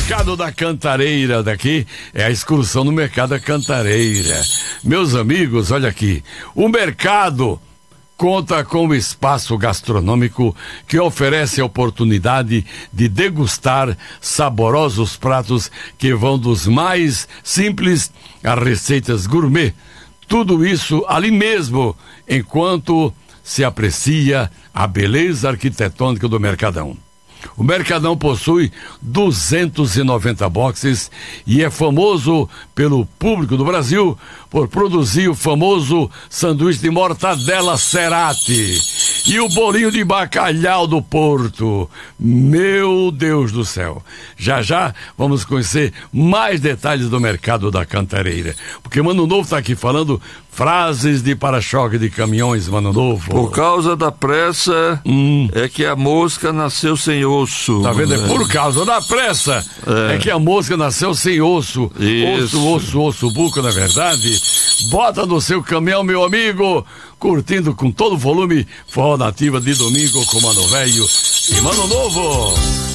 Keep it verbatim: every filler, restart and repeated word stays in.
Mercado da Cantareira, daqui é a excursão no Mercado da Cantareira. Meus amigos, olha aqui, o mercado conta com um espaço gastronômico que oferece a oportunidade de degustar saborosos pratos que vão dos mais simples a receitas gourmet. Tudo isso ali mesmo, enquanto se aprecia a beleza arquitetônica do Mercadão. O Mercadão possui duzentos e noventa boxes e é famoso pelo público do Brasil por produzir o famoso sanduíche de mortadela Cerati e o bolinho de bacalhau do Porto. Meu Deus do céu! Já já vamos conhecer mais detalhes do Mercado da Cantareira, porque Mano Novo está aqui falando frases de para-choque de caminhões, Mano Novo. Por causa da pressa hum. é que a mosca nasceu sem osso. Tá vendo? É por causa da pressa é, é que a mosca nasceu sem osso. Isso. Osso, osso, osso, buco, na verdade. Bota no seu caminhão, meu amigo, curtindo com todo o volume Forró Nativa de domingo com Mano Velho e Mano Novo.